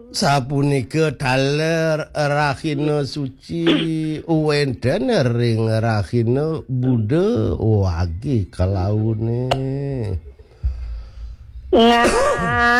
Sapunika daler rahina suci wenden ring rahina Buddha wagi kalaune. Nah